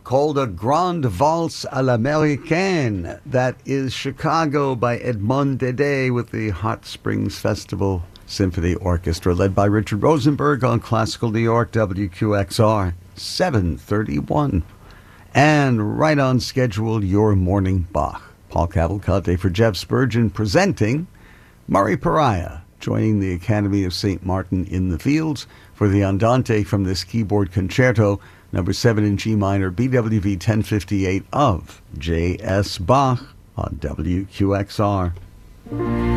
called a Grande Valse à l'Américaine. That is Chicago by Edmond Dede with the Hot Springs Festival Symphony Orchestra, led by Richard Rosenberg on Classical New York, WQXR, 731. And right on schedule, your morning Bach. Paul Cavalcante for Jeff Spurgeon, presenting Murray Pariah, joining the Academy of St. Martin in the Fields for the Andante from this keyboard concerto, number 7 in G minor, BWV 1058 of J.S. Bach on WQXR.